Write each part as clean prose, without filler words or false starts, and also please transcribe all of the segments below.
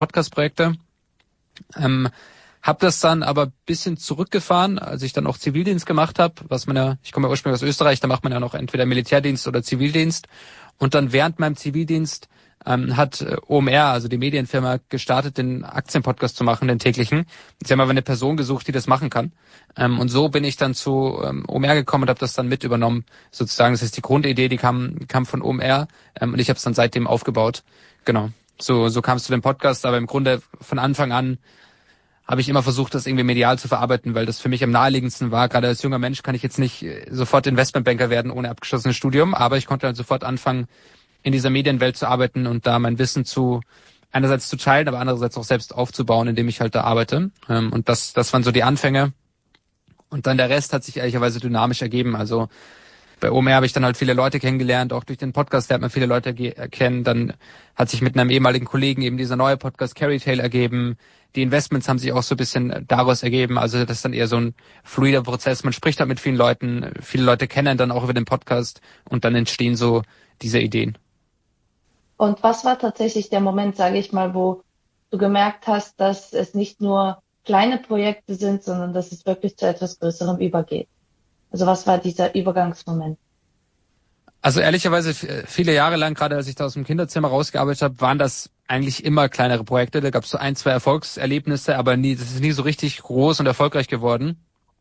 Podcast-Projekte. Hab das dann aber ein bisschen zurückgefahren, als ich dann auch Zivildienst gemacht habe, ich komme ja ursprünglich aus Österreich, da macht man ja noch entweder Militärdienst oder Zivildienst. Und dann während meinem Zivildienst hat OMR, also die Medienfirma, gestartet, den Aktienpodcast zu machen, den täglichen. Sie haben aber eine Person gesucht, die das machen kann. Und so bin ich dann zu OMR gekommen und habe das dann mit übernommen, sozusagen. Das heißt, die Grundidee, die kam von OMR und ich habe es dann seitdem aufgebaut. Genau, so kam es zu dem Podcast, aber im Grunde von Anfang an habe ich immer versucht, das irgendwie medial zu verarbeiten, weil das für mich am naheliegendsten war. Gerade als junger Mensch kann ich jetzt nicht sofort Investmentbanker werden ohne abgeschlossenes Studium, aber ich konnte dann sofort anfangen, in dieser Medienwelt zu arbeiten und da mein Wissen einerseits zu teilen, aber andererseits auch selbst aufzubauen, indem ich halt da arbeite. Und das waren so die Anfänge. Und dann der Rest hat sich ehrlicherweise dynamisch ergeben. Also bei OMR habe ich dann halt viele Leute kennengelernt, auch durch den Podcast lernt man viele Leute kennen. Dann hat sich mit einem ehemaligen Kollegen eben dieser neue Podcast Carry Tale ergeben. Die Investments haben sich auch so ein bisschen daraus ergeben. Also das ist dann eher so ein fluider Prozess. Man spricht halt mit vielen Leuten, viele Leute kennen dann auch über den Podcast und dann entstehen so diese Ideen. Und was war tatsächlich der Moment, sage ich mal, wo du gemerkt hast, dass es nicht nur kleine Projekte sind, sondern dass es wirklich zu etwas Größerem übergeht? Also was war dieser Übergangsmoment? Also ehrlicherweise viele Jahre lang, gerade als ich da aus dem Kinderzimmer rausgearbeitet habe, waren das eigentlich immer kleinere Projekte. Da gab es so 1, 2 Erfolgserlebnisse, aber das ist nie so richtig groß und erfolgreich geworden.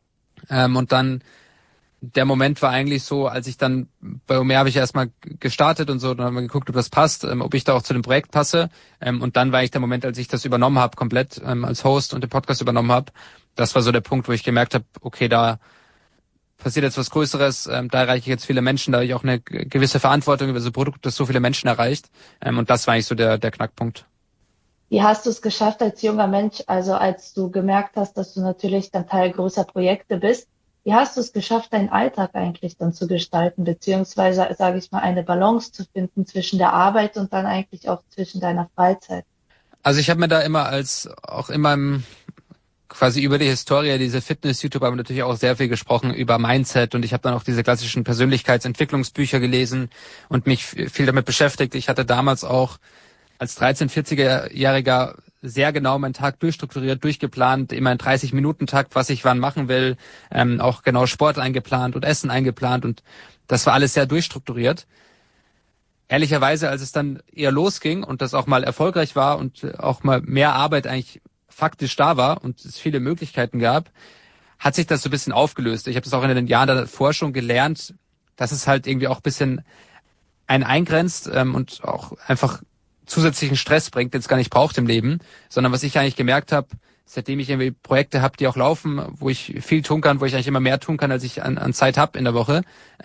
Und dann der Moment war eigentlich so, als ich dann bei OMR habe ich erstmal gestartet und so, dann haben wir geguckt, ob das passt, ob ich da auch zu dem Projekt passe. Und dann war eigentlich der Moment, als ich das übernommen habe, komplett als Host und den Podcast übernommen habe. Das war so der Punkt, wo ich gemerkt habe, okay, da passiert jetzt was Größeres, da erreiche ich jetzt viele Menschen, da habe ich auch eine gewisse Verantwortung über so ein Produkt, das so viele Menschen erreicht. Und das war eigentlich so der Knackpunkt. Wie hast du es geschafft als junger Mensch, also als du gemerkt hast, dass du natürlich dann Teil größer Projekte bist, wie hast du es geschafft, deinen Alltag eigentlich dann zu gestalten, beziehungsweise, sage ich mal, eine Balance zu finden zwischen der Arbeit und dann eigentlich auch zwischen deiner Freizeit? Also ich habe mir da immer auch in meinem quasi über die Historie, diese Fitness-YouTuber haben natürlich auch sehr viel gesprochen über Mindset und ich habe dann auch diese klassischen Persönlichkeitsentwicklungsbücher gelesen und mich viel damit beschäftigt. Ich hatte damals auch als 40-Jähriger sehr genau meinen Tag durchstrukturiert, durchgeplant, immer in 30-Minuten-Takt, was ich wann machen will, auch genau Sport eingeplant und Essen eingeplant und das war alles sehr durchstrukturiert. Ehrlicherweise, als es dann eher losging und das auch mal erfolgreich war und auch mal mehr Arbeit eigentlich faktisch da war und es viele Möglichkeiten gab, hat sich das so ein bisschen aufgelöst. Ich habe das auch in den Jahren der Forschung gelernt, dass es halt irgendwie auch ein bisschen einen eingrenzt und auch einfach zusätzlichen Stress bringt, den es gar nicht braucht im Leben, sondern was ich eigentlich gemerkt habe, seitdem ich irgendwie Projekte habe, die auch laufen, wo ich viel tun kann, wo ich eigentlich immer mehr tun kann, als ich an Zeit habe in der Woche,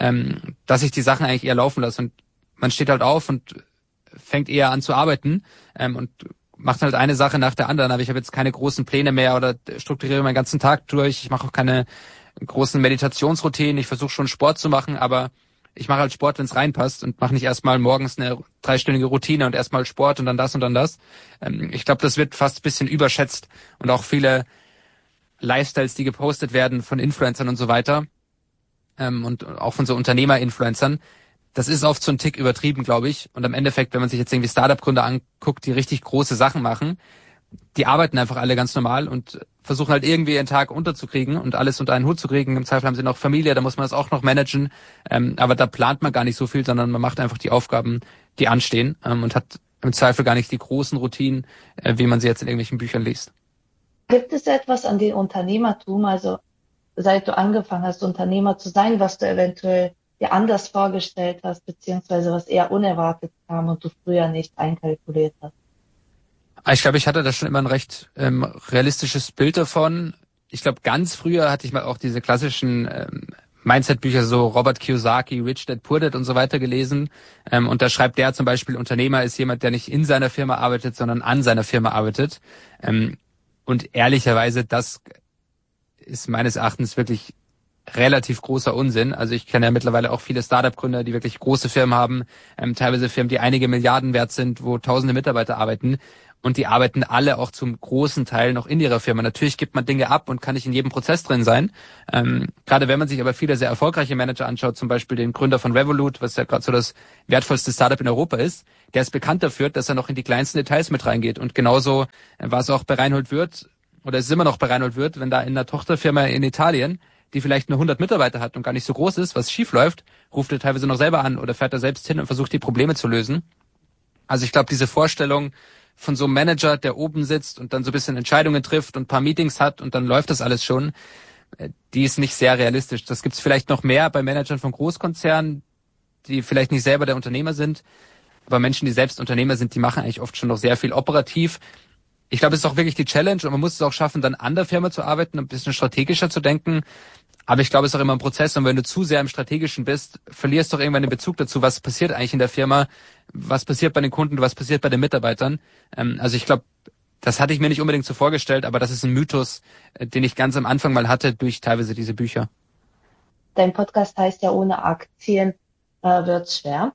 dass ich die Sachen eigentlich eher laufen lasse und man steht halt auf und fängt eher an zu arbeiten und macht halt eine Sache nach der anderen, aber ich habe jetzt keine großen Pläne mehr oder strukturiere meinen ganzen Tag durch. Ich mache auch keine großen Meditationsroutinen. Ich versuche schon Sport zu machen, aber ich mache halt Sport, wenn es reinpasst und mache nicht erstmal morgens eine 3-stündige Routine und erstmal Sport und dann das und dann das. Ich glaube, das wird fast ein bisschen überschätzt und auch viele Lifestyles, die gepostet werden von Influencern und so weiter und auch von so Unternehmer-Influencern, das ist oft so ein Tick übertrieben, glaube ich. Und am Endeffekt, wenn man sich jetzt irgendwie Startup-Gründer anguckt, die richtig große Sachen machen, die arbeiten einfach alle ganz normal und versuchen halt irgendwie ihren Tag unterzukriegen und alles unter einen Hut zu kriegen. Im Zweifel haben sie noch Familie, da muss man das auch noch managen. Aber da plant man gar nicht so viel, sondern man macht einfach die Aufgaben, die anstehen und hat im Zweifel gar nicht die großen Routinen, wie man sie jetzt in irgendwelchen Büchern liest. Gibt es etwas an dem Unternehmertum, also seit du angefangen hast, Unternehmer zu sein, was du eventuell dir anders vorgestellt hast, beziehungsweise was eher unerwartet kam und du früher nicht einkalkuliert hast? Ich glaube, ich hatte da schon immer ein recht realistisches Bild davon. Ich glaube, ganz früher hatte ich mal auch diese klassischen Mindset-Bücher, so Robert Kiyosaki, Rich Dad, Poor Dad und so weiter gelesen. Und da schreibt der zum Beispiel, Unternehmer ist jemand, der nicht in seiner Firma arbeitet, sondern an seiner Firma arbeitet. Und ehrlicherweise, das ist meines Erachtens wirklich relativ großer Unsinn. Also ich kenne ja mittlerweile auch viele Startup-Gründer, die wirklich große Firmen haben, teilweise Firmen, die einige Milliarden wert sind, wo tausende Mitarbeiter arbeiten. und die arbeiten alle auch zum großen Teil noch in ihrer Firma. Natürlich gibt man Dinge ab und kann nicht in jedem Prozess drin sein. Gerade wenn man sich aber viele sehr erfolgreiche Manager anschaut, zum Beispiel den Gründer von Revolut, was ja gerade so das wertvollste Startup in Europa ist, der ist bekannt dafür, dass er noch in die kleinsten Details mit reingeht. Und genauso war es auch bei Reinhold Wirth, oder es ist immer noch bei Reinhold Wirth, wenn da in einer Tochterfirma in Italien, die vielleicht nur 100 Mitarbeiter hat und gar nicht so groß ist, was schief läuft, ruft er teilweise noch selber an oder fährt er selbst hin und versucht, die Probleme zu lösen. Also ich glaube, diese Vorstellung von so einem Manager, der oben sitzt und dann so ein bisschen Entscheidungen trifft und ein paar Meetings hat und dann läuft das alles schon, die ist nicht sehr realistisch. Das gibt's vielleicht noch mehr bei Managern von Großkonzernen, die vielleicht nicht selber der Unternehmer sind, aber Menschen, die selbst Unternehmer sind, die machen eigentlich oft schon noch sehr viel operativ. Ich glaube, es ist auch wirklich die Challenge und man muss es auch schaffen, dann an der Firma zu arbeiten, ein bisschen strategischer zu denken. Aber ich glaube, es ist auch immer ein Prozess und wenn du zu sehr im Strategischen bist, verlierst du auch irgendwann den Bezug dazu, was passiert eigentlich in der Firma, was passiert bei den Kunden, was passiert bei den Mitarbeitern. Also ich glaube, das hatte ich mir nicht unbedingt so vorgestellt, aber das ist ein Mythos, den ich ganz am Anfang mal hatte durch teilweise diese Bücher. Dein Podcast heißt ja, ohne Aktien wird's schwer.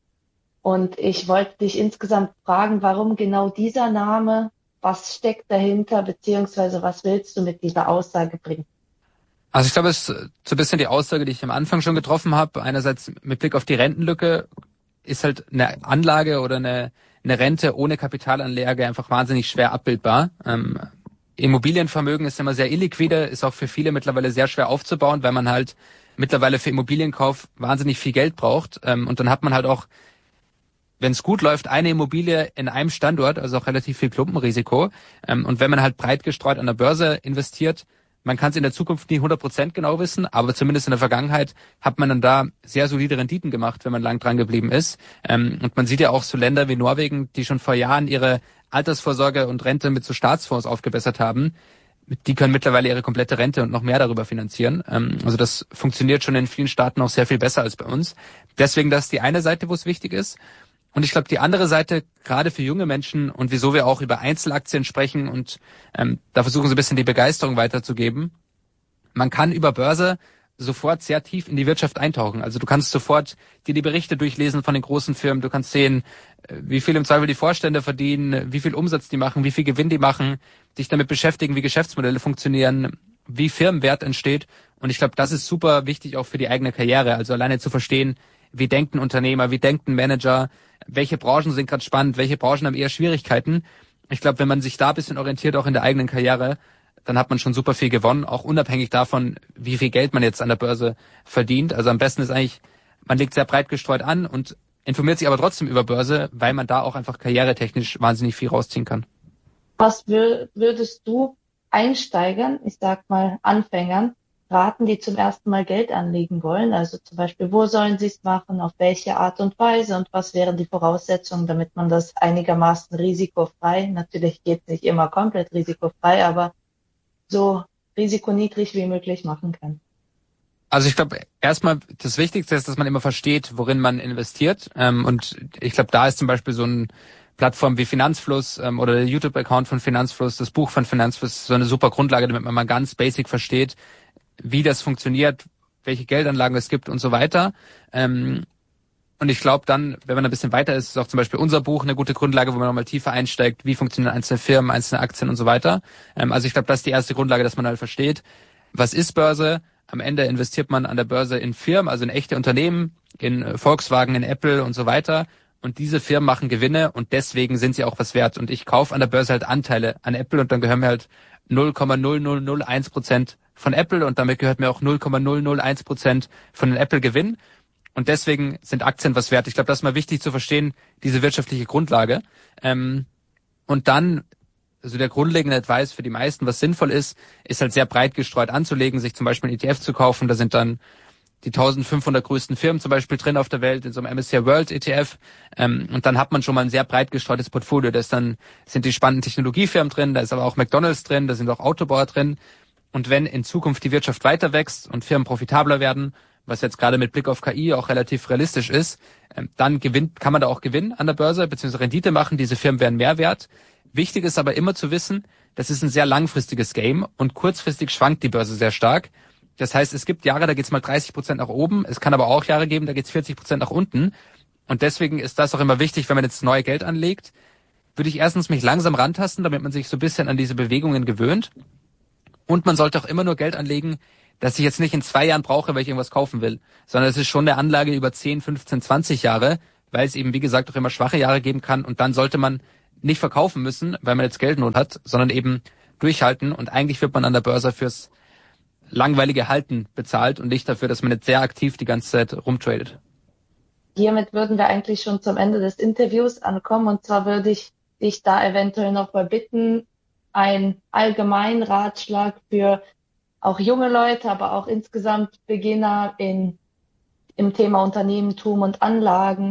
Und ich wollte dich insgesamt fragen, warum genau dieser Name, was steckt dahinter, beziehungsweise was willst du mit dieser Aussage bringen? Also ich glaube, es ist so ein bisschen die Aussage, die ich am Anfang schon getroffen habe. Einerseits mit Blick auf die Rentenlücke ist halt eine Anlage oder eine Rente ohne Kapitalanlage einfach wahnsinnig schwer abbildbar. Immobilienvermögen ist immer sehr illiquide, ist auch für viele mittlerweile sehr schwer aufzubauen, weil man halt mittlerweile für Immobilienkauf wahnsinnig viel Geld braucht. Und dann hat man halt auch, wenn es gut läuft, eine Immobilie in einem Standort, also auch relativ viel Klumpenrisiko. Und wenn man halt breit gestreut an der Börse investiert, man kann es in der Zukunft nie 100% genau wissen, aber zumindest in der Vergangenheit hat man dann da sehr solide Renditen gemacht, wenn man lang dran geblieben ist. Und man sieht ja auch so Länder wie Norwegen, die schon vor Jahren ihre Altersvorsorge und Rente mit so Staatsfonds aufgebessert haben. Die können mittlerweile ihre komplette Rente und noch mehr darüber finanzieren. Also das funktioniert schon in vielen Staaten auch sehr viel besser als bei uns. Deswegen, das ist die eine Seite, wo es wichtig ist. Und ich glaube, die andere Seite, gerade für junge Menschen und wieso wir auch über Einzelaktien sprechen und da versuchen so ein bisschen die Begeisterung weiterzugeben. Man kann über Börse sofort sehr tief in die Wirtschaft eintauchen. Also du kannst sofort dir die Berichte durchlesen von den großen Firmen. Du kannst sehen, wie viel im Zweifel die Vorstände verdienen, wie viel Umsatz die machen, wie viel Gewinn die machen, dich damit beschäftigen, wie Geschäftsmodelle funktionieren, wie Firmenwert entsteht. Und ich glaube, das ist super wichtig auch für die eigene Karriere. Also alleine zu verstehen, wie denkt ein Unternehmer, wie denkt ein Manager, welche Branchen sind gerade spannend, welche Branchen haben eher Schwierigkeiten. Ich glaube, wenn man sich da ein bisschen orientiert, auch in der eigenen Karriere, dann hat man schon super viel gewonnen, auch unabhängig davon, wie viel Geld man jetzt an der Börse verdient. Also am besten ist eigentlich, man legt sehr breit gestreut an und informiert sich aber trotzdem über Börse, weil man da auch einfach karrieretechnisch wahnsinnig viel rausziehen kann. Was würdest du Einsteigern, ich sag mal Anfängern, raten, die zum ersten Mal Geld anlegen wollen? Also zum Beispiel, wo sollen sie es machen, auf welche Art und Weise und was wären die Voraussetzungen, damit man das einigermaßen risikofrei, natürlich geht es nicht immer komplett risikofrei, aber so risikoniedrig wie möglich machen kann? Also ich glaube, erstmal das Wichtigste ist, dass man immer versteht, worin man investiert. Und ich glaube, da ist zum Beispiel so eine Plattform wie Finanzfluss oder der YouTube-Account von Finanzfluss, das Buch von Finanzfluss, so eine super Grundlage, damit man mal ganz basic versteht, wie das funktioniert, welche Geldanlagen es gibt und so weiter. Und ich glaube dann, wenn man ein bisschen weiter ist, ist auch zum Beispiel unser Buch eine gute Grundlage, wo man nochmal tiefer einsteigt, wie funktionieren einzelne Firmen, einzelne Aktien und so weiter. Also ich glaube, das ist die erste Grundlage, dass man halt versteht, was ist Börse. Am Ende investiert man an der Börse in Firmen, also in echte Unternehmen, in Volkswagen, in Apple und so weiter. Und diese Firmen machen Gewinne und deswegen sind sie auch was wert. Und ich kaufe an der Börse halt Anteile an Apple und dann gehören mir halt 0,0001% von Apple und damit gehört mir auch 0,001% von den Apple-Gewinn. Und deswegen sind Aktien was wert. Ich glaube, das ist mal wichtig zu verstehen, diese wirtschaftliche Grundlage. Und dann, also der grundlegende Advice für die meisten, was sinnvoll ist halt sehr breit gestreut anzulegen, sich zum Beispiel einen ETF zu kaufen. Da sind dann die 1500 größten Firmen zum Beispiel drin auf der Welt in so einem MSCI World ETF. Und dann hat man schon mal ein sehr breit gestreutes Portfolio. Da sind die spannenden Technologiefirmen drin, da ist aber auch McDonald's drin, da sind auch Autobauer drin. Und wenn in Zukunft die Wirtschaft weiter wächst und Firmen profitabler werden, was jetzt gerade mit Blick auf KI auch relativ realistisch ist, dann kann man da auch Gewinn an der Börse bzw. Rendite machen. Diese Firmen werden mehr wert. Wichtig ist aber immer zu wissen, das ist ein sehr langfristiges Game und kurzfristig schwankt die Börse sehr stark. Das heißt, es gibt Jahre, da geht's mal 30% nach oben. Es kann aber auch Jahre geben, da geht's 40% nach unten. Und deswegen ist das auch immer wichtig, wenn man jetzt neue Geld anlegt, würde ich erstens mich langsam rantasten, damit man sich so ein bisschen an diese Bewegungen gewöhnt. Und man sollte auch immer nur Geld anlegen, das ich jetzt nicht in 2 Jahren brauche, weil ich irgendwas kaufen will, sondern es ist schon eine Anlage über 10, 15, 20 Jahre, weil es eben, wie gesagt, auch immer schwache Jahre geben kann. Und dann sollte man nicht verkaufen müssen, weil man jetzt Geldnot hat, sondern eben durchhalten. Und eigentlich wird man an der Börse fürs langweilige Halten bezahlt und nicht dafür, dass man jetzt sehr aktiv die ganze Zeit rumtradet. Hiermit würden wir eigentlich schon zum Ende des Interviews ankommen. Und zwar würde ich dich da eventuell noch mal bitten, einen allgemeinen Ratschlag für auch junge Leute, aber auch insgesamt Beginner im Thema Unternehmertum und Anlagen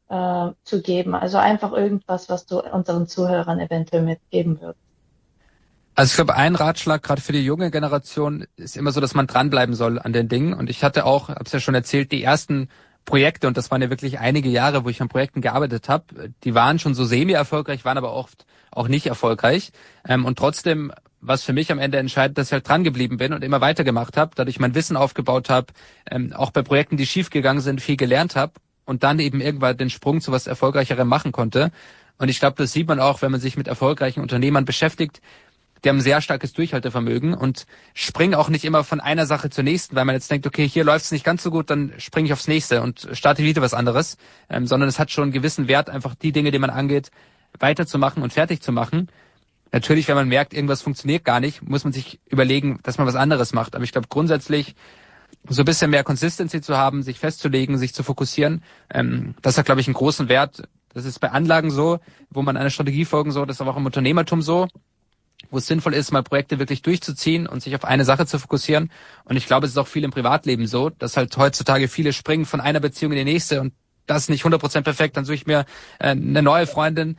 zu geben. Also einfach irgendwas, was du unseren Zuhörern eventuell mitgeben würdest. Also ich glaube, ein Ratschlag gerade für die junge Generation ist immer so, dass man dranbleiben soll an den Dingen. Und ich hatte auch, habe es ja schon erzählt, die ersten Projekte, und das waren ja wirklich einige Jahre, wo ich an Projekten gearbeitet habe, die waren schon so semi-erfolgreich, waren aber oft auch nicht erfolgreich. Und trotzdem war es für mich am Ende entscheidend, dass ich halt dran geblieben bin und immer weitergemacht habe, dadurch mein Wissen aufgebaut habe, auch bei Projekten, die schief gegangen sind, viel gelernt habe und dann eben irgendwann den Sprung zu was Erfolgreicherem machen konnte. Und ich glaube, das sieht man auch, wenn man sich mit erfolgreichen Unternehmern beschäftigt. Die haben ein sehr starkes Durchhaltevermögen und springen auch nicht immer von einer Sache zur nächsten, weil man jetzt denkt, okay, hier läuft es nicht ganz so gut, dann springe ich aufs nächste und starte wieder was anderes, sondern es hat schon einen gewissen Wert, einfach die Dinge, die man angeht, weiterzumachen und fertig zu machen. Natürlich, wenn man merkt, irgendwas funktioniert gar nicht, muss man sich überlegen, dass man was anderes macht. Aber ich glaube, grundsätzlich so ein bisschen mehr Consistency zu haben, sich festzulegen, sich zu fokussieren, das hat, glaube ich, einen großen Wert. Das ist bei Anlagen so, wo man einer Strategie folgen soll, das ist aber auch im Unternehmertum so, wo es sinnvoll ist, mal Projekte wirklich durchzuziehen und sich auf eine Sache zu fokussieren. Und ich glaube, es ist auch viel im Privatleben so, dass halt heutzutage viele springen von einer Beziehung in die nächste und das nicht 100% perfekt, dann suche ich mir eine neue Freundin.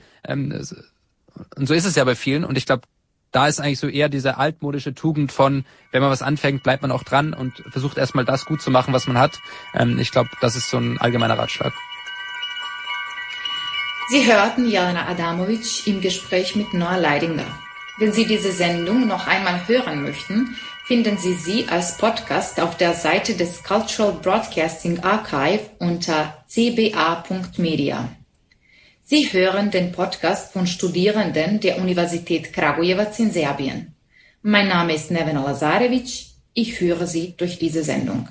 Und so ist es ja bei vielen. Und ich glaube, da ist eigentlich so eher diese altmodische Tugend von, wenn man was anfängt, bleibt man auch dran und versucht erstmal das gut zu machen, was man hat. Ich glaube, das ist so ein allgemeiner Ratschlag. Sie hörten Jelena Adamovic im Gespräch mit Noah Leidinger. Wenn Sie diese Sendung noch einmal hören möchten, finden Sie sie als Podcast auf der Seite des Cultural Broadcasting Archive unter cba.media. Sie hören den Podcast von Studierenden der Universität Kragujevac in Serbien. Mein Name ist Nevena Lazarevic. Ich führe Sie durch diese Sendung.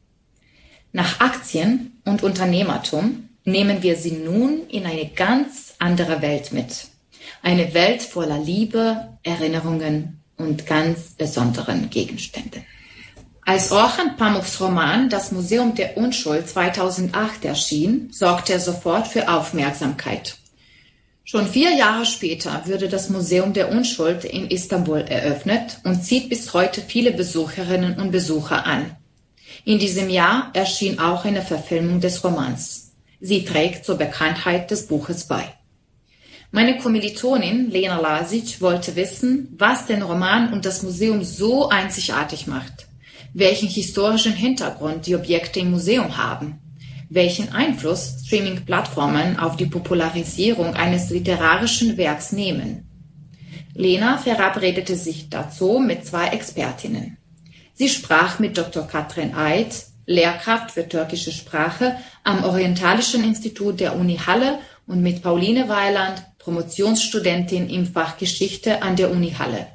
Nach Aktien und Unternehmertum nehmen wir Sie nun in eine ganz andere Welt mit. Eine Welt voller Liebe, Erinnerungen und ganz besonderen Gegenständen. Als Orhan Pamuks Roman Das Museum der Unschuld 2008 erschien, sorgte er sofort für Aufmerksamkeit. Schon 4 Jahre später wurde das Museum der Unschuld in Istanbul eröffnet und zieht bis heute viele Besucherinnen und Besucher an. In diesem Jahr erschien auch eine Verfilmung des Romans. Sie trägt zur Bekanntheit des Buches bei. Meine Kommilitonin Lena Lasic wollte wissen, was den Roman und das Museum so einzigartig macht, welchen historischen Hintergrund die Objekte im Museum haben, welchen Einfluss Streaming-Plattformen auf die Popularisierung eines literarischen Werks nehmen. Lena verabredete sich dazu mit 2 Expertinnen. Sie sprach mit Dr. Katrin Eid, Lehrkraft für türkische Sprache am Orientalischen Institut der Uni Halle, und mit Pauline Weiland, Promotionsstudentin im Fach Geschichte an der Uni Halle.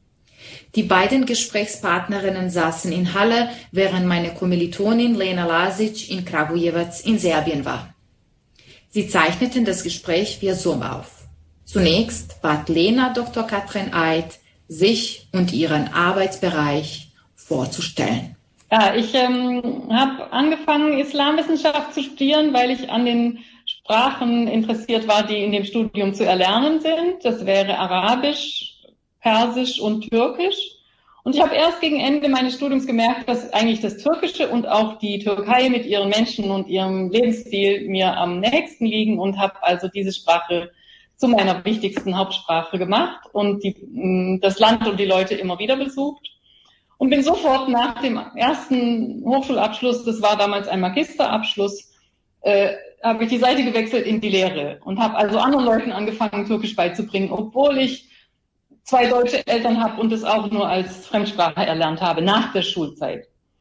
Die beiden Gesprächspartnerinnen saßen in Halle, während meine Kommilitonin Lena Lasic in Kragujevac in Serbien war. Sie zeichneten das Gespräch via Zoom auf. Zunächst bat Lena Dr. Katrin Eid, sich und ihren Arbeitsbereich vorzustellen. Ja, ich habe angefangen, Islamwissenschaft zu studieren, weil ich an den Sprachen interessiert war, die in dem Studium zu erlernen sind. Das wäre Arabisch, Persisch und Türkisch. Und ich habe erst gegen Ende meines Studiums gemerkt, dass eigentlich das Türkische und auch die Türkei mit ihren Menschen und ihrem Lebensstil mir am nächsten liegen und habe also diese Sprache zu meiner wichtigsten Hauptsprache gemacht und das Land und die Leute immer wieder besucht. Und bin sofort nach dem ersten Hochschulabschluss, das war damals ein Magisterabschluss, habe ich die Seite gewechselt in die Lehre und habe also anderen Leuten angefangen, Türkisch beizubringen, obwohl ich 2 deutsche Eltern habe und es auch nur als Fremdsprache erlernt habe nach der Schulzeit.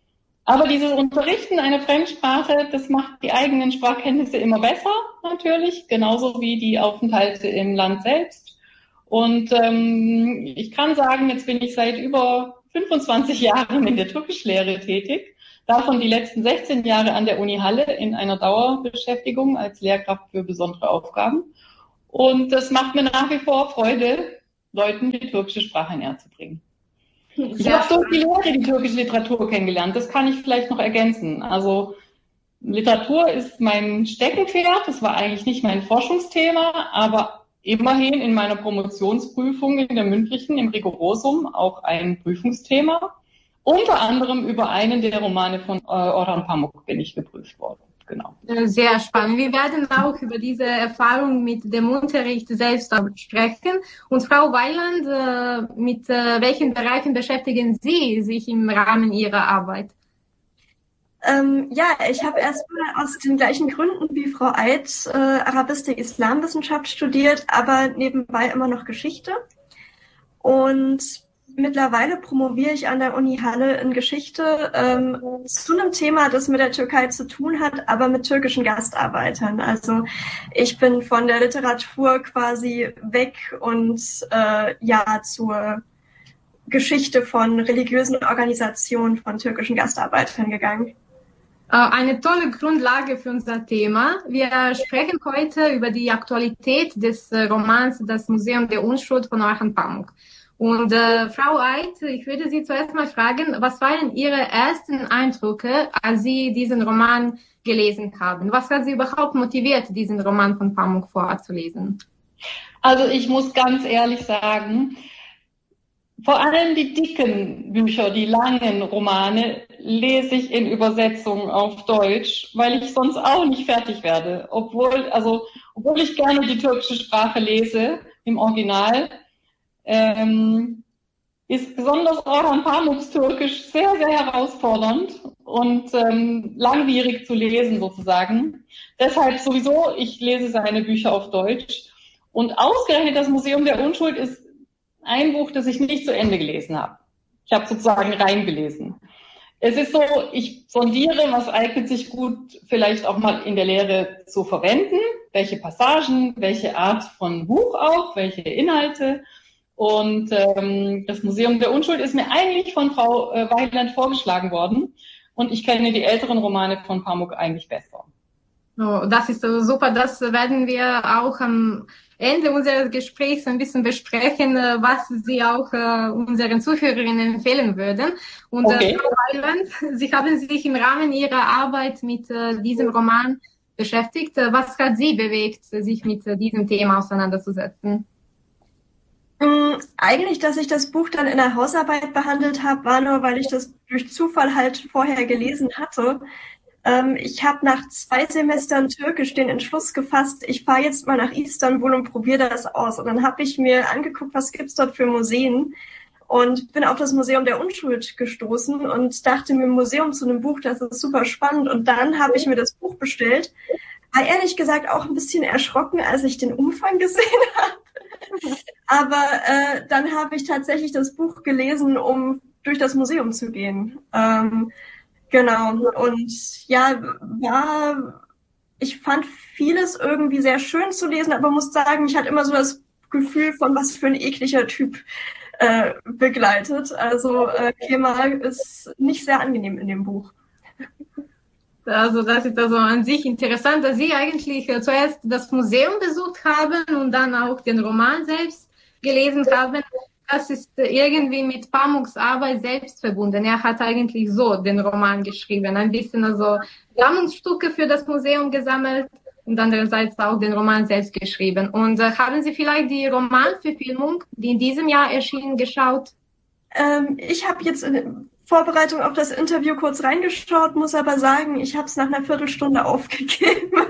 Aber dieses Unterrichten einer Fremdsprache, das macht die eigenen Sprachkenntnisse immer besser, natürlich, genauso wie die Aufenthalte im Land selbst. Und ich kann sagen, jetzt bin ich seit über 25 Jahren in der Türkischlehre tätig, davon die letzten 16 Jahre an der Uni Halle in einer Dauerbeschäftigung als Lehrkraft für besondere Aufgaben. Und das macht mir nach wie vor Freude, Leuten die türkische Sprache näher zu bringen. Ich habe durch die Lehre die türkische Literatur kennengelernt. Das kann ich vielleicht noch ergänzen. Also Literatur ist mein Steckenpferd. Das war eigentlich nicht mein Forschungsthema, aber immerhin in meiner Promotionsprüfung in der mündlichen, im Rigorosum, auch ein Prüfungsthema. Unter anderem über einen der Romane von Orhan Pamuk bin ich geprüft worden. Genau. Sehr spannend. Wir werden auch über diese Erfahrung mit dem Unterricht selbst sprechen. Und Frau Weiland, mit welchen Bereichen beschäftigen Sie sich im Rahmen Ihrer Arbeit? Ich habe erstmal aus den gleichen Gründen wie Frau Eid Arabistik, Islamwissenschaft studiert, aber nebenbei immer noch Geschichte. Und mittlerweile promoviere ich an der Uni Halle in Geschichte zu einem Thema, das mit der Türkei zu tun hat, aber mit türkischen Gastarbeitern. Also ich bin von der Literatur quasi weg und zur Geschichte von religiösen Organisationen von türkischen Gastarbeitern gegangen. Eine tolle Grundlage für unser Thema. Wir sprechen heute über die Aktualität des Romans Das Museum der Unschuld von Orhan Pamuk. Und Frau Eid, ich würde Sie zuerst mal fragen, was waren Ihre ersten Eindrücke, als Sie diesen Roman gelesen haben? Was hat Sie überhaupt motiviert, diesen Roman von Pamuk vorzulesen? Also ich muss ganz ehrlich sagen, vor allem die dicken Bücher, die langen Romane, lese ich in Übersetzung auf Deutsch, weil ich sonst auch nicht fertig werde. Obwohl ich gerne die türkische Sprache lese im Original, ist besonders Orhan Pamuks Türkisch sehr, sehr herausfordernd und langwierig zu lesen sozusagen. Deshalb sowieso, ich lese seine Bücher auf Deutsch. Und ausgerechnet das Museum der Unschuld ist ein Buch, das ich nicht zu Ende gelesen habe. Ich habe sozusagen reingelesen. Es ist so, ich sondiere, was eignet sich gut vielleicht auch mal in der Lehre zu verwenden, welche Passagen, welche Art von Buch auch, welche Inhalte. Und das Museum der Unschuld ist mir eigentlich von Frau Weiland vorgeschlagen worden. Und ich kenne die älteren Romane von Pamuk eigentlich besser. Oh, das ist super. Das werden wir auch am Ende unseres Gesprächs ein bisschen besprechen, was Sie auch unseren Zuhörerinnen empfehlen würden. Und okay. Frau Weiland, Sie haben sich im Rahmen Ihrer Arbeit mit diesem Roman beschäftigt. Was hat Sie bewegt, sich mit diesem Thema auseinanderzusetzen? Eigentlich, dass ich das Buch dann in der Hausarbeit behandelt habe, war nur, weil ich das durch Zufall halt vorher gelesen hatte. Ich habe nach 2 Semestern Türkisch den Entschluss gefasst, ich fahre jetzt mal nach Istanbul und probiere das aus. Und dann habe ich mir angeguckt, was gibt's dort für Museen und bin auf das Museum der Unschuld gestoßen und dachte mir, Museum zu einem Buch, das ist super spannend. Und dann habe ich mir das Buch bestellt. War ehrlich gesagt auch ein bisschen erschrocken, als ich den Umfang gesehen habe. Aber dann habe ich tatsächlich das Buch gelesen, um durch das Museum zu gehen. Genau. Und ich fand vieles irgendwie sehr schön zu lesen, aber muss sagen, ich hatte immer so das Gefühl von, was für ein ekliger Typ begleitet. Also Kemal ist nicht sehr angenehm in dem Buch. Also das ist also an sich interessant, dass Sie eigentlich zuerst das Museum besucht haben und dann auch den Roman selbst gelesen haben. Das ist irgendwie mit Pamuks Arbeit selbst verbunden. Er hat eigentlich so den Roman geschrieben, ein bisschen also Sammlungsstücke für das Museum gesammelt und andererseits auch den Roman selbst geschrieben. Und haben Sie vielleicht die Romanverfilmung, die in diesem Jahr erschien, geschaut? Ich habe jetzt in Vorbereitung auf das Interview kurz reingeschaut, muss aber sagen, ich habe es nach einer Viertelstunde aufgegeben.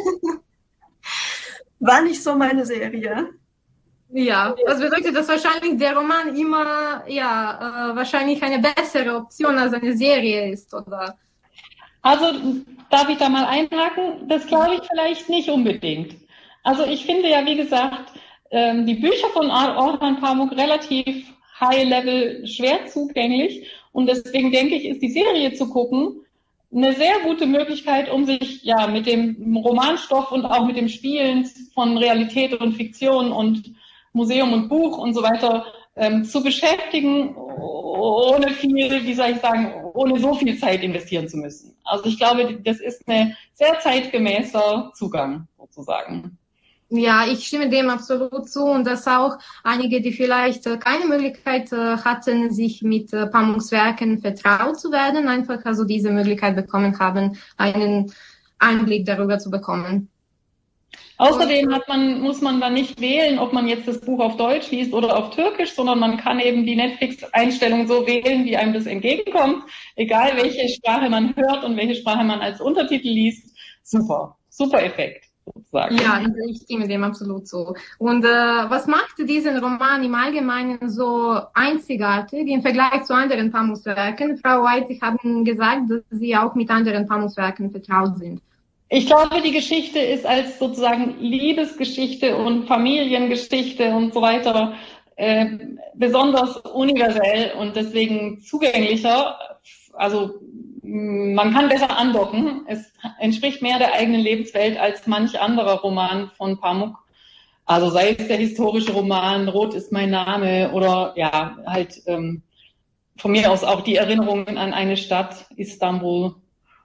War nicht so meine Serie. Ja, das bedeutet, dass wahrscheinlich der Roman immer wahrscheinlich eine bessere Option als eine Serie ist, oder? Also darf ich da mal einhaken? Das glaube ich vielleicht nicht unbedingt. Also ich finde ja, wie gesagt, die Bücher von Orhan Pamuk relativ High-Level schwer zugänglich. Und deswegen denke ich, ist die Serie zu gucken eine sehr gute Möglichkeit, um sich ja mit dem Romanstoff und auch mit dem Spielen von Realität und Fiktion und Museum und Buch und so weiter zu beschäftigen, ohne ohne so viel Zeit investieren zu müssen. Also ich glaube, das ist ein sehr zeitgemäßer Zugang sozusagen. Ja, ich stimme dem absolut zu und dass auch einige, die vielleicht keine Möglichkeit hatten, sich mit Pamuks Werken vertraut zu werden, einfach also diese Möglichkeit bekommen haben, einen Einblick darüber zu bekommen. Außerdem muss man dann nicht wählen, ob man jetzt das Buch auf Deutsch liest oder auf Türkisch, sondern man kann eben die Netflix-Einstellung so wählen, wie einem das entgegenkommt, egal welche Sprache man hört und welche Sprache man als Untertitel liest. Super Effekt. Sozusagen. Ja, ich stimme dem absolut zu. Und was macht diesen Roman im Allgemeinen so einzigartig im Vergleich zu anderen Pamuks-Werken? Frau White, Sie haben gesagt, dass Sie auch mit anderen Pamuks-Werken vertraut sind. Ich glaube, die Geschichte ist als sozusagen Liebesgeschichte und Familiengeschichte und so weiter besonders universell und deswegen zugänglicher. Also man kann besser andocken. Es entspricht mehr der eigenen Lebenswelt als manch anderer Roman von Pamuk. Also sei es der historische Roman Rot ist mein Name oder ja, halt von mir aus auch die Erinnerungen an eine Stadt, Istanbul.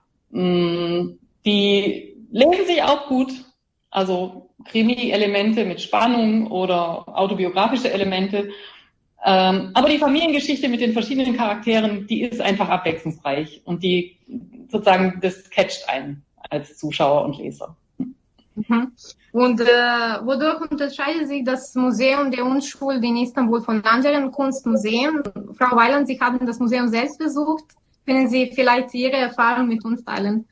Die lesen sich auch gut. Also Krimi-Elemente mit Spannung oder autobiografische Elemente. Aber die Familiengeschichte mit den verschiedenen Charakteren, die ist einfach abwechslungsreich und die sozusagen, das catcht einen als Zuschauer und Leser. Mhm. Und wodurch unterscheidet sich das Museum der Unschuld in Istanbul von anderen Kunstmuseen? Frau Weiland, Sie haben das Museum selbst besucht. Können Sie vielleicht Ihre Erfahrung mit uns teilen?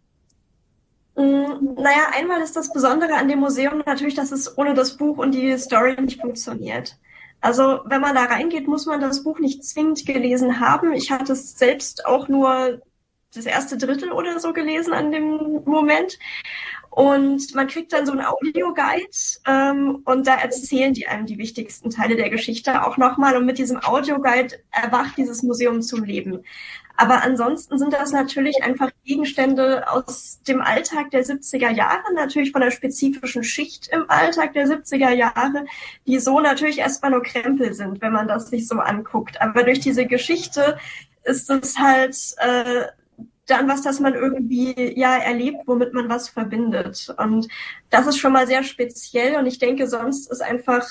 Naja, einmal ist das Besondere an dem Museum natürlich, dass es ohne das Buch und die Story nicht funktioniert. Also wenn man da reingeht, muss man das Buch nicht zwingend gelesen haben. Ich hatte es selbst auch nur das erste Drittel oder so gelesen an dem Moment. Und man kriegt dann so einen Audioguide und da erzählen die einem die wichtigsten Teile der Geschichte auch nochmal. Und mit diesem Audioguide erwacht dieses Museum zum Leben. Aber ansonsten sind das natürlich einfach Gegenstände aus dem Alltag der 70er Jahre, natürlich von der spezifischen Schicht im Alltag der 70er Jahre, die so natürlich erstmal nur Krempel sind, wenn man das sich so anguckt. Aber durch diese Geschichte ist es halt dann was, das man irgendwie ja erlebt, womit man was verbindet. Und das ist schon mal sehr speziell. Und ich denke, sonst ist einfach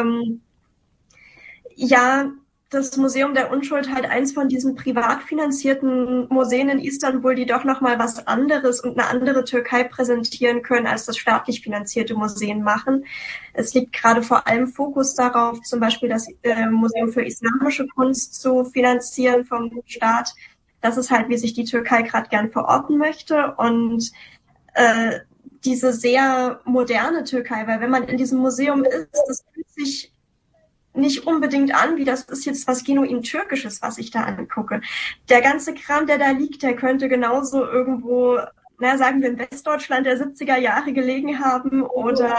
das Museum der Unschuld halt eins von diesen privat finanzierten Museen in Istanbul, die doch nochmal was anderes und eine andere Türkei präsentieren können, als das staatlich finanzierte Museen machen. Es liegt gerade vor allem Fokus darauf, zum Beispiel das Museum für islamische Kunst zu finanzieren vom Staat. Das ist halt, wie sich die Türkei gerade gern verorten möchte. Und diese sehr moderne Türkei, weil wenn man in diesem Museum ist, das fühlt sich nicht unbedingt an, wie das ist jetzt was genuin Türkisches, was ich da angucke. Der ganze Kram, der da liegt, der könnte genauso irgendwo, sagen wir in Westdeutschland der 70er Jahre gelegen haben oder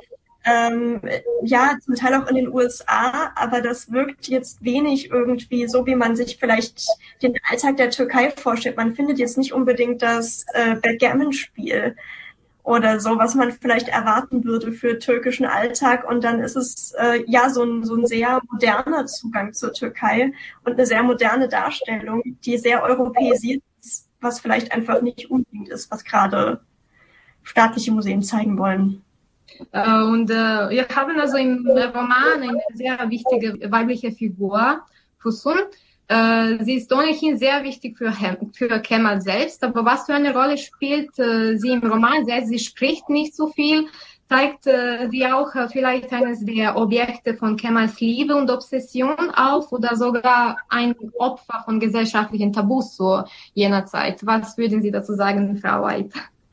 zum Teil auch in den USA, aber das wirkt jetzt wenig irgendwie so, wie man sich vielleicht den Alltag der Türkei vorstellt. Man findet jetzt nicht unbedingt das Backgammon-Spiel oder so, was man vielleicht erwarten würde für türkischen Alltag. Und dann ist es so ein sehr moderner Zugang zur Türkei und eine sehr moderne Darstellung, die sehr europäisiert ist, was vielleicht einfach nicht unbedingt ist, was gerade staatliche Museen zeigen wollen. Und wir haben also im Roman eine sehr wichtige weibliche Figur, Füsun. Sie ist ohnehin sehr wichtig für Kemal selbst, aber was für eine Rolle spielt sie im Roman selbst? Sie spricht nicht so viel, zeigt sie auch vielleicht eines der Objekte von Kemals Liebe und Obsession auf oder sogar ein Opfer von gesellschaftlichen Tabus zu jener Zeit. Was würden Sie dazu sagen, Frau White?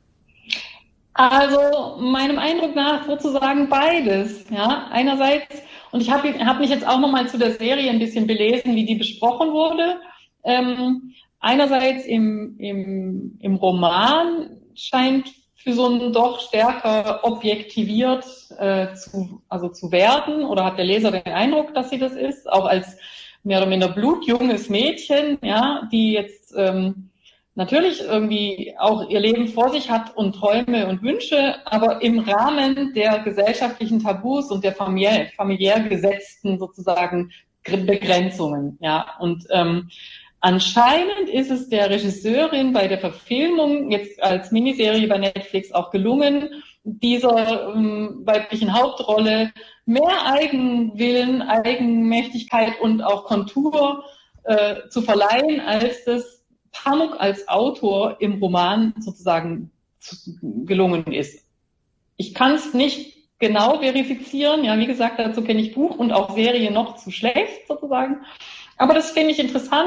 Also meinem Eindruck nach sozusagen beides. Ja, einerseits, und ich habe mich jetzt auch nochmal zu der Serie ein bisschen belesen, wie die besprochen wurde. Einerseits im Roman scheint für so einen doch stärker objektiviert zu werden, oder hat der Leser den Eindruck, dass sie das ist, auch als mehr oder minder blutjunges Mädchen, ja, die jetzt natürlich irgendwie auch ihr Leben vor sich hat und Träume und Wünsche, aber im Rahmen der gesellschaftlichen Tabus und der familiär gesetzten sozusagen Begrenzungen, ja, und anscheinend ist es der Regisseurin bei der Verfilmung jetzt als Miniserie bei Netflix auch gelungen, dieser weiblichen Hauptrolle mehr Eigenwillen, Eigenmächtigkeit und auch Kontur zu verleihen, als das Pamuk als Autor im Roman sozusagen gelungen ist. Ich kann es nicht genau verifizieren, ja, wie gesagt, dazu kenne ich Buch und auch Serie noch zu schlecht sozusagen, aber das finde ich interessant,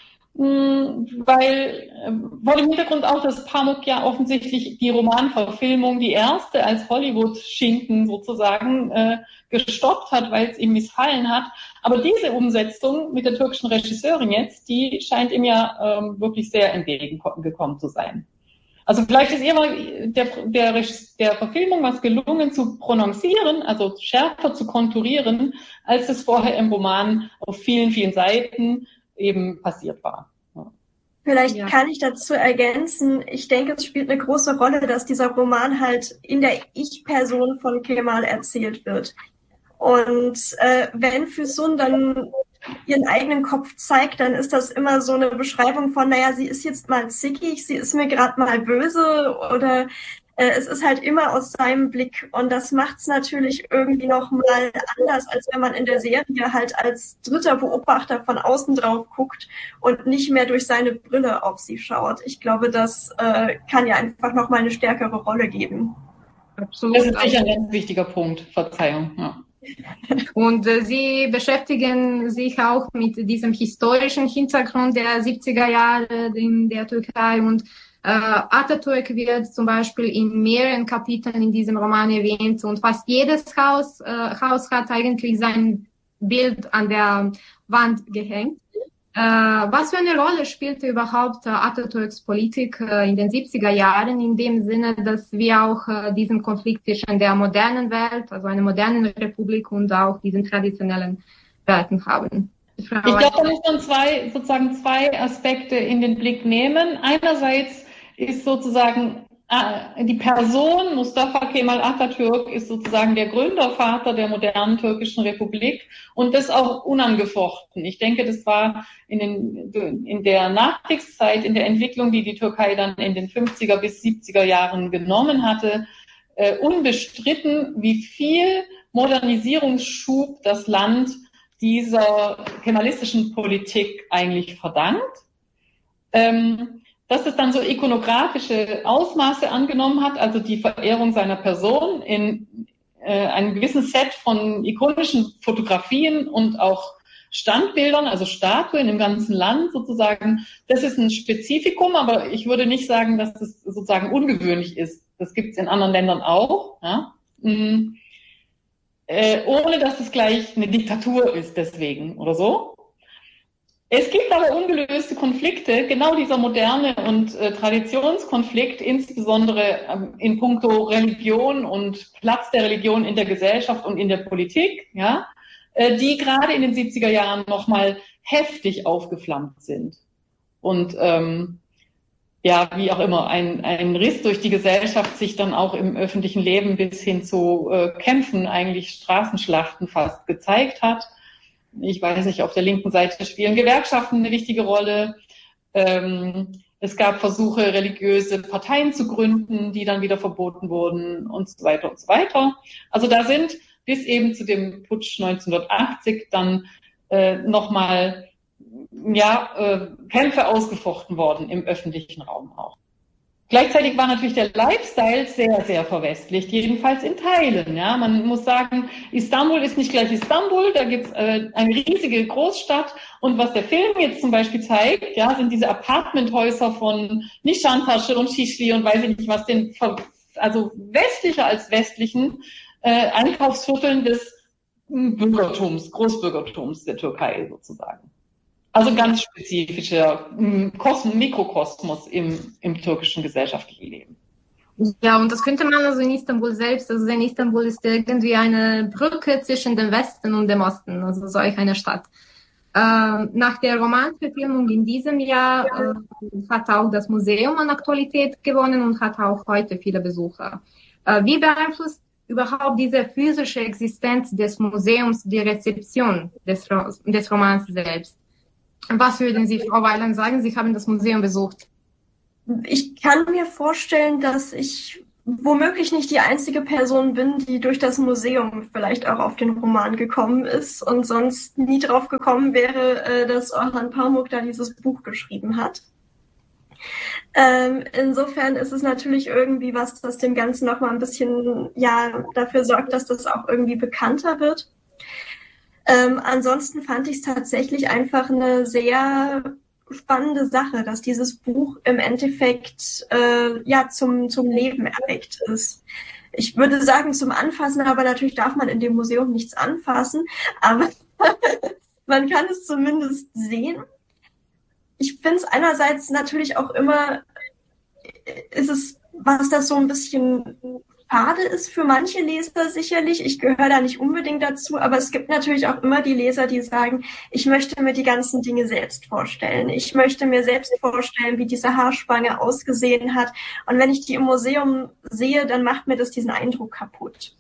weil vor dem Hintergrund auch, dass Pamuk ja offensichtlich die Romanverfilmung, die erste als Hollywood-Schinken sozusagen, gestoppt hat, weil es ihm missfallen hat. Aber diese Umsetzung mit der türkischen Regisseurin jetzt, die scheint ihm ja wirklich sehr entgegengekommen zu sein. Also vielleicht ist ihr mal der Verfilmung was gelungen zu prononcieren, also schärfer zu konturieren, als es vorher im Roman auf vielen, vielen Seiten eben passiert war. Vielleicht kann ich dazu ergänzen, ich denke, es spielt eine große Rolle, dass dieser Roman halt in der Ich-Person von Kemal erzählt wird. Und wenn Füsun dann ihren eigenen Kopf zeigt, dann ist das immer so eine Beschreibung von, naja, sie ist jetzt mal zickig, sie ist mir gerade mal böse, oder es ist halt immer aus seinem Blick, und das macht es natürlich irgendwie noch mal anders, als wenn man in der Serie halt als dritter Beobachter von außen drauf guckt und nicht mehr durch seine Brille auf sie schaut. Ich glaube, das kann ja einfach noch mal eine stärkere Rolle geben. Absolut. Das ist sicher ein ganz wichtiger Punkt. Verzeihung. Ja. Und sie beschäftigen sich auch mit diesem historischen Hintergrund der 70er Jahre in der Türkei, und Atatürk wird zum Beispiel in mehreren Kapiteln in diesem Roman erwähnt, und fast jedes Haus hat eigentlich sein Bild an der Wand gehängt. Was für eine Rolle spielte überhaupt Atatürks Politik in den 70er Jahren, in dem Sinne, dass wir auch diesen Konflikt zwischen der modernen Welt, also einer modernen Republik, und auch diesen traditionellen Werten haben? Ich glaube, da muss man zwei Aspekte in den Blick nehmen. Einerseits ist sozusagen die Person Mustafa Kemal Atatürk ist sozusagen der Gründervater der modernen türkischen Republik, und das auch unangefochten. Ich denke, das war in der Nachkriegszeit, in der Entwicklung, die die Türkei dann in den 50er bis 70er Jahren genommen hatte, unbestritten, wie viel Modernisierungsschub das Land dieser kemalistischen Politik eigentlich verdankt. Dass es dann so ikonografische Ausmaße angenommen hat, also die Verehrung seiner Person in einem gewissen Set von ikonischen Fotografien und auch Standbildern, also Statuen im ganzen Land sozusagen. Das ist ein Spezifikum, aber ich würde nicht sagen, dass das sozusagen ungewöhnlich ist. Das gibt es in anderen Ländern auch, ja? Ohne dass es gleich eine Diktatur ist deswegen oder so. Es gibt aber ungelöste Konflikte, genau dieser moderne und Traditionskonflikt, insbesondere in puncto Religion und Platz der Religion in der Gesellschaft und in der Politik, ja, die gerade in den 70er Jahren nochmal heftig aufgeflammt sind. Und ja, wie auch immer, ein Riss durch die Gesellschaft sich dann auch im öffentlichen Leben bis hin zu Kämpfen, eigentlich Straßenschlachten fast gezeigt hat. Ich weiß nicht, auf der linken Seite spielen Gewerkschaften eine wichtige Rolle. Es gab Versuche, religiöse Parteien zu gründen, die dann wieder verboten wurden und so weiter und so weiter. Also da sind bis eben zu dem Putsch 1980 dann nochmal Kämpfe ausgefochten worden im öffentlichen Raum auch. Gleichzeitig war natürlich der Lifestyle sehr, sehr verwestlicht, jedenfalls in Teilen. Ja, man muss sagen, Istanbul ist nicht gleich Istanbul, da gibt's eine riesige Großstadt, und was der Film jetzt zum Beispiel zeigt, ja, sind diese Apartmenthäuser von Nişantaşı und Şişli und weiß ich nicht was, also westlicher als westlichen Einkaufsvierteln des Bürgertums, Großbürgertums der Türkei sozusagen. Also ganz spezifischer Mikrokosmos im türkischen gesellschaftlichen Leben. Ja, und das könnte man also in Istanbul selbst, also in Istanbul ist irgendwie eine Brücke zwischen dem Westen und dem Osten, also solch eine Stadt. Nach der Romanverfilmung in diesem Jahr hat auch das Museum an Aktualität gewonnen und hat auch heute viele Besucher. Wie beeinflusst überhaupt diese physische Existenz des Museums die Rezeption des Romans selbst? Was würden Sie, Frau Weiland, sagen? Sie haben das Museum besucht. Ich kann mir vorstellen, dass ich womöglich nicht die einzige Person bin, die durch das Museum vielleicht auch auf den Roman gekommen ist und sonst nie drauf gekommen wäre, dass Orhan Pamuk da dieses Buch geschrieben hat. Insofern ist es natürlich irgendwie was, das dem Ganzen nochmal ein bisschen, ja, dafür sorgt, dass das auch irgendwie bekannter wird. Ansonsten fand ich es tatsächlich einfach eine sehr spannende Sache, dass dieses Buch im Endeffekt zum Leben erweckt ist. Ich würde sagen zum Anfassen, aber natürlich darf man in dem Museum nichts anfassen, aber man kann es zumindest sehen. Ich finde es einerseits natürlich auch immer, ist es, was das so ein bisschen schade ist für manche Leser sicherlich. Ich gehöre da nicht unbedingt dazu, aber es gibt natürlich auch immer die Leser, die sagen, ich möchte mir die ganzen Dinge selbst vorstellen. Ich möchte mir selbst vorstellen, wie diese Haarspange ausgesehen hat. Und wenn ich die im Museum sehe, dann macht mir das diesen Eindruck kaputt.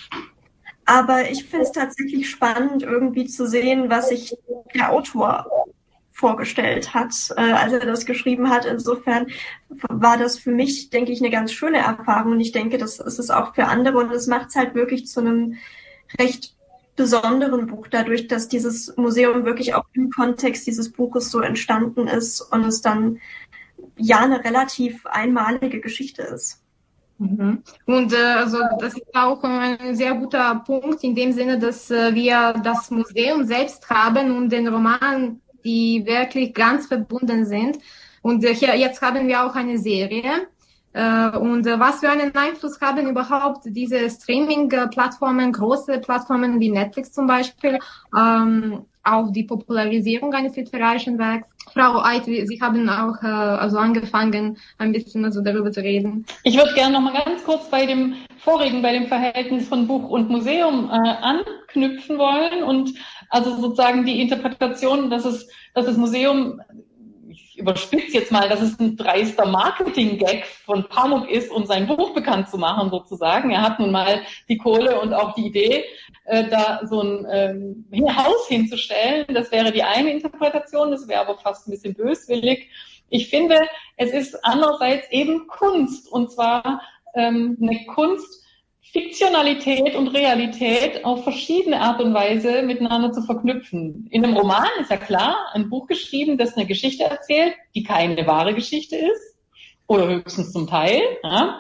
Aber ich finde es tatsächlich spannend, irgendwie zu sehen, was sich der Autor vorgestellt hat, als er das geschrieben hat. Insofern war das für mich, denke ich, eine ganz schöne Erfahrung. Und ich denke, das ist es auch für andere. Und es macht es halt wirklich zu einem recht besonderen Buch, dadurch, dass dieses Museum wirklich auch im Kontext dieses Buches so entstanden ist und es dann ja eine relativ einmalige Geschichte ist. Mhm. Und also das ist auch ein sehr guter Punkt in dem Sinne, dass wir das Museum selbst haben und den Roman, die wirklich ganz verbunden sind. Und hier, jetzt haben wir auch eine Serie. Und was für einen Einfluss haben überhaupt diese Streaming-Plattformen, große Plattformen wie Netflix zum Beispiel, auf die Popularisierung eines literarischen Werks? Frau Eid, Sie haben auch also angefangen, ein bisschen also darüber zu reden. Ich würde gerne noch mal ganz kurz bei dem vorigen, bei dem Verhältnis von Buch und Museum anknüpfen wollen und also sozusagen die Interpretation, dass das Museum, ich überspitze jetzt mal, dass es ein dreister Marketing-Gag von Pamuk ist, um sein Buch bekannt zu machen sozusagen. Er hat nun mal die Kohle und auch die Idee, da so ein Haus hinzustellen. Das wäre die eine Interpretation, das wäre aber fast ein bisschen böswillig. Ich finde, es ist andererseits eben Kunst, und zwar eine Kunst, Fiktionalität und Realität auf verschiedene Art und Weise miteinander zu verknüpfen. In einem Roman ist ja klar, ein Buch geschrieben, das eine Geschichte erzählt, die keine wahre Geschichte ist, oder höchstens zum Teil. Ja.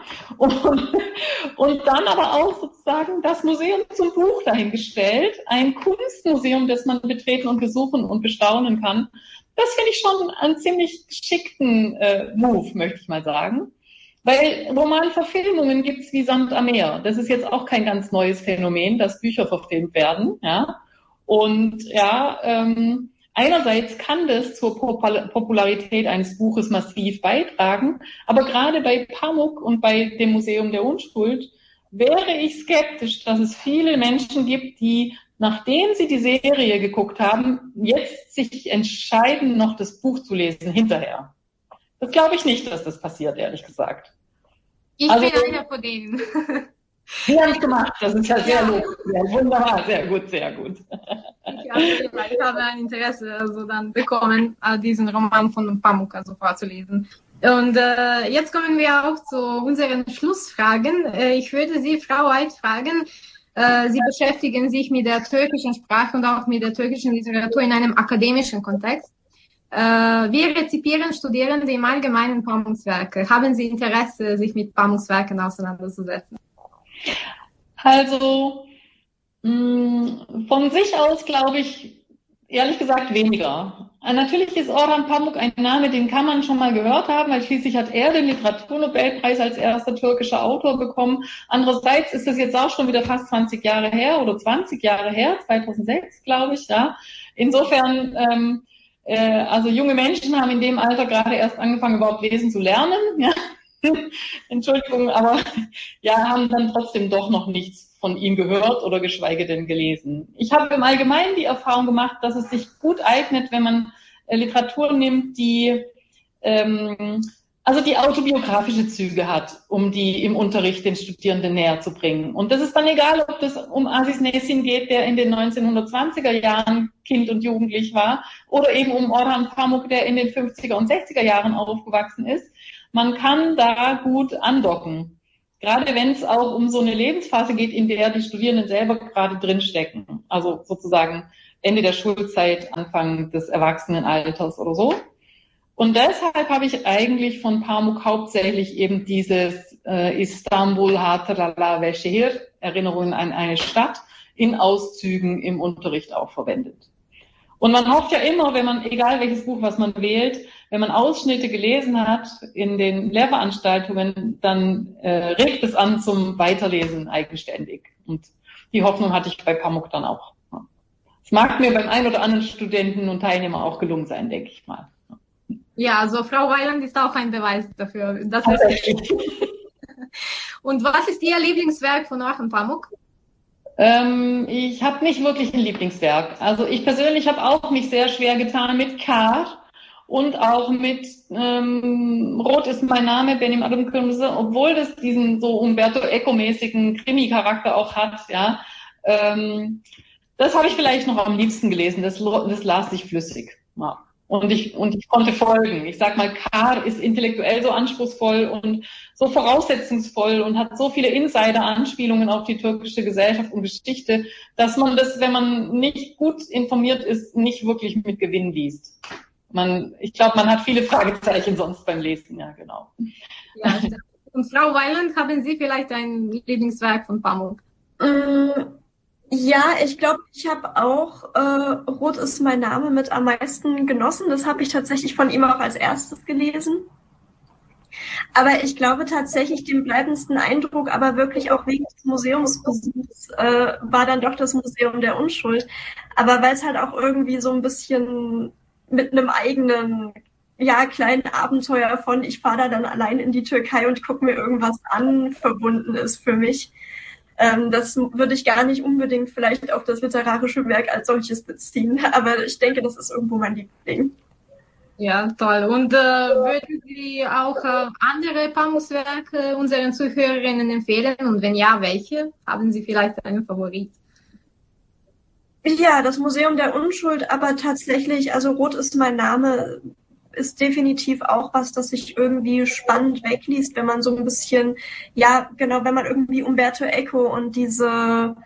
Und dann aber auch sozusagen das Museum zum Buch dahingestellt, ein Kunstmuseum, das man betreten und besuchen und bestaunen kann. Das finde ich schon einen ziemlich geschickten Move, möchte ich mal sagen. Weil Romanverfilmungen gibt's wie Sand am Meer. Das ist jetzt auch kein ganz neues Phänomen, dass Bücher verfilmt werden. Ja. Und ja, einerseits kann das zur Popularität eines Buches massiv beitragen, aber gerade bei Pamuk und bei dem Museum der Unschuld wäre ich skeptisch, dass es viele Menschen gibt, die, nachdem sie die Serie geguckt haben, jetzt sich entscheiden, noch das Buch zu lesen hinterher. Das glaube ich nicht, dass das passiert, ehrlich gesagt. Ich bin einer von denen. Die habe ich gemacht, das ist ja sehr gut. Ja, wunderbar, sehr gut, sehr gut. Ich habe ein Interesse also dann bekommen, diesen Roman von Pamuk also vorzulesen. Und jetzt kommen wir auch zu unseren Schlussfragen. Ich würde Sie, Frau Eid, fragen, Sie beschäftigen sich mit der türkischen Sprache und auch mit der türkischen Literatur in einem akademischen Kontext. Wie rezipieren Studierende im Allgemeinen Pamuks Werke? Haben Sie Interesse, sich mit Pamuks Werken auseinanderzusetzen? Also von sich aus glaube ich, ehrlich gesagt, weniger. Natürlich ist Orhan Pamuk ein Name, den kann man schon mal gehört haben, weil schließlich hat er den Literaturnobelpreis als erster türkischer Autor bekommen. Andererseits ist das jetzt auch schon wieder fast 20 Jahre her oder 20 Jahre her, 2006 glaube ich. Ja. Insofern also junge Menschen haben in dem Alter gerade erst angefangen, überhaupt lesen zu lernen. Ja. Entschuldigung, aber ja, haben dann trotzdem doch noch nichts von ihm gehört oder geschweige denn gelesen. Ich habe im Allgemeinen die Erfahrung gemacht, dass es sich gut eignet, wenn man Literatur nimmt, die also die autobiografische Züge hat, um die im Unterricht den Studierenden näher zu bringen. Und das ist dann egal, ob das um Aziz Nesin geht, der in den 1920er Jahren Kind und Jugendlich war, oder eben um Orhan Pamuk, der in den 50er und 60er Jahren aufgewachsen ist. Man kann da gut andocken. Gerade wenn es auch um so eine Lebensphase geht, in der die Studierenden selber gerade drinstecken. Also sozusagen Ende der Schulzeit, Anfang des Erwachsenenalters oder so. Und deshalb habe ich eigentlich von Pamuk hauptsächlich eben dieses Istanbul Hatırlar ve Şehir, Erinnerungen an eine Stadt, in Auszügen im Unterricht auch verwendet. Und man hofft ja immer, wenn man, egal welches Buch, was man wählt, wenn man Ausschnitte gelesen hat in den Lehrveranstaltungen, dann regt es an zum Weiterlesen eigenständig. Und die Hoffnung hatte ich bei Pamuk dann auch. Es mag mir beim einen oder anderen Studenten und Teilnehmer auch gelungen sein, denke ich mal. Ja, also Frau Weiland ist auch ein Beweis dafür. Und was ist Ihr Lieblingswerk von Orhan Pamuk? Ich habe nicht wirklich ein Lieblingswerk. Also ich persönlich habe auch mich sehr schwer getan mit Kar und auch mit Rot ist mein Name, Benim Adım Kırmızı, obwohl das diesen so Umberto Eco-mäßigen Krimi-Charakter auch hat. Ja, das habe ich vielleicht noch am liebsten gelesen. Das las sich flüssig. Ja. Und ich konnte folgen. Ich sag mal, Kar ist intellektuell so anspruchsvoll und so voraussetzungsvoll und hat so viele Insider-Anspielungen auf die türkische Gesellschaft und Geschichte, dass man das, wenn man nicht gut informiert ist, nicht wirklich mit Gewinn liest. Ich glaube, man hat viele Fragezeichen sonst beim Lesen, ja, genau. Ja, und Frau Weiland, haben Sie vielleicht ein Lieblingswerk von Pamuk? Ja, ich glaube, ich habe auch Rot ist mein Name mit am meisten genossen. Das habe ich tatsächlich von ihm auch als erstes gelesen. Aber ich glaube tatsächlich, den bleibendsten Eindruck, aber wirklich auch wegen des Museumsbesuchs, war dann doch das Museum der Unschuld. Aber weil es halt auch irgendwie so ein bisschen mit einem eigenen, ja, kleinen Abenteuer von ich fahre da dann allein in die Türkei und gucke mir irgendwas an, verbunden ist für mich. Das würde ich gar nicht unbedingt vielleicht auf das literarische Werk als solches beziehen, aber ich denke, das ist irgendwo mein Liebling. Ja, toll. Und würden Sie auch andere Pamuks-Werke unseren Zuhörerinnen empfehlen? Und wenn ja, welche? Haben Sie vielleicht einen Favorit? Ja, das Museum der Unschuld, aber tatsächlich, also Rot ist mein Name, ist definitiv auch was, das sich irgendwie spannend wegliest, wenn man so ein bisschen, ja, genau, wenn man irgendwie Umberto Eco und diese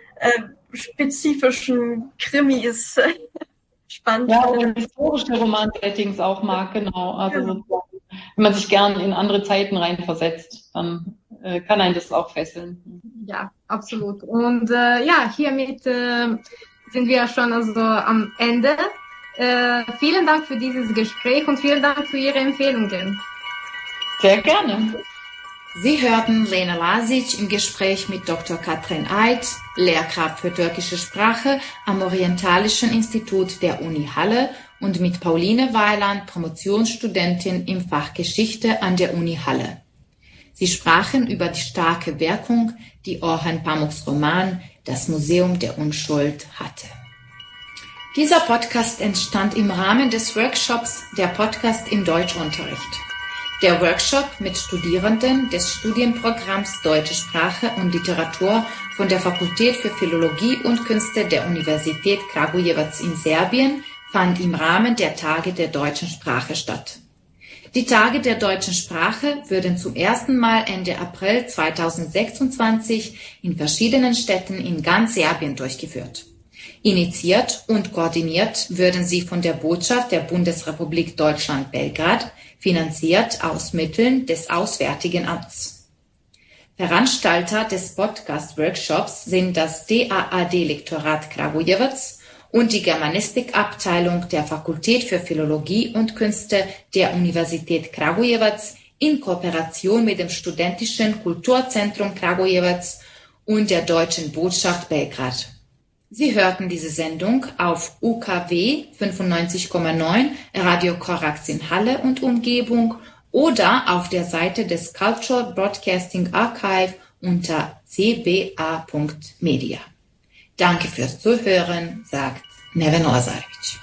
spezifischen Krimis spannend ja, oder historische Roman-Settings auch mag, genau. Also ja. Wenn man sich gern in andere Zeiten reinversetzt, dann kann einen das auch fesseln. Ja, absolut. Und ja, hiermit sind wir schon also am Ende. Vielen Dank für dieses Gespräch und vielen Dank für Ihre Empfehlungen. Sehr gerne. Sie hörten Lena Lazic im Gespräch mit Dr. Katrin Eid, Lehrkraft für türkische Sprache am Orientalischen Institut der Uni Halle, und mit Pauline Weiland, Promotionsstudentin im Fach Geschichte an der Uni Halle. Sie sprachen über die starke Wirkung, die Orhan Pamuks Roman Das Museum der Unschuld hatte. Dieser Podcast entstand im Rahmen des Workshops Der Podcast im Deutschunterricht. Der Workshop mit Studierenden des Studienprogramms Deutsche Sprache und Literatur von der Fakultät für Philologie und Künste der Universität Kragujevac in Serbien fand im Rahmen der Tage der deutschen Sprache statt. Die Tage der deutschen Sprache würden zum ersten Mal Ende April 2026 in verschiedenen Städten in ganz Serbien durchgeführt. Initiiert und koordiniert würden sie von der Botschaft der Bundesrepublik Deutschland Belgrad, finanziert aus Mitteln des Auswärtigen Amts. Veranstalter des Podcast-Workshops sind das DAAD-Lektorat Kragujevac und die Germanistikabteilung der Fakultät für Philologie und Künste der Universität Kragujevac in Kooperation mit dem Studentischen Kulturzentrum Kragujevac und der Deutschen Botschaft Belgrad. Sie hörten diese Sendung auf UKW 95,9 Radio Korax in Halle und Umgebung oder auf der Seite des Cultural Broadcasting Archive unter cba.media. Danke fürs Zuhören, sagt Neven Lazarevic.